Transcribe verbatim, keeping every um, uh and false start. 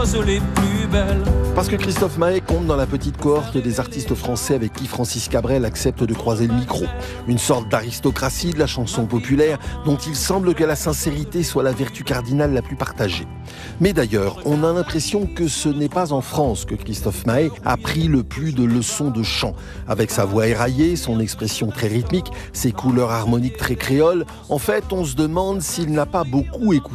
choses les plus belles. Parce que Christophe Maé compte dans la petite cohorte des artistes français avec qui Francis Cabrel accepte de croiser le micro. Une sorte d'aristocratie de la chanson populaire dont il semble que la sincérité soit la vertu cardinale la plus partagée. Mais d'ailleurs, on a l'impression que ce n'est pas en France que Christophe Maé a pris le plus de leçons de chant. Avec sa voix éraillée, son expression très rythmique, ses couleurs harmoniques très créoles, en fait, on se demande s'il n'a pas beaucoup écouté